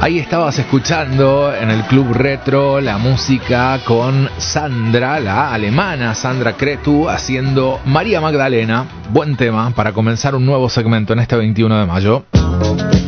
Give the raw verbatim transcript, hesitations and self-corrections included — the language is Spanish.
Ahí estabas escuchando en el Club Retro la música con Sandra, la alemana Sandra Cretu, haciendo María Magdalena. Buen tema para comenzar un nuevo segmento en este veintiuno de mayo.